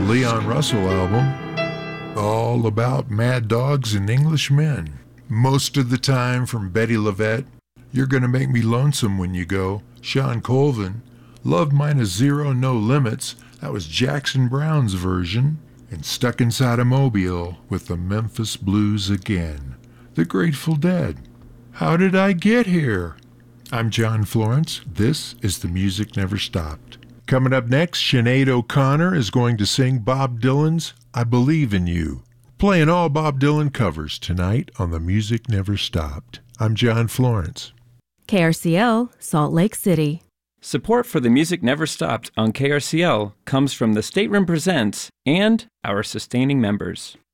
Leon Russell album, all about mad dogs and English men. Most of the time from Betty LaVette, You're Gonna Make Me Lonesome When You Go, Sean Colvin, Love Minus Zero, No Limits, that was Jackson Browne's version, and Stuck Inside a Mobile with the Memphis Blues again, the Grateful Dead. How did I get here? I'm John Florence. This is The Music Never Stopped. Coming up next, Sinead O'Connor is going to sing Bob Dylan's I Believe in You. Playing all Bob Dylan covers tonight on The Music Never Stopped. I'm John Florence. KRCL, Salt Lake City. Support for The Music Never Stopped on KRCL comes from the Stateroom Presents and our sustaining members.